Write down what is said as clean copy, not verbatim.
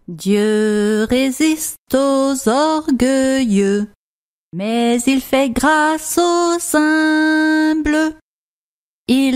Dieu résiste aux orgueilleux, mais il fait grâce aux humbles. Il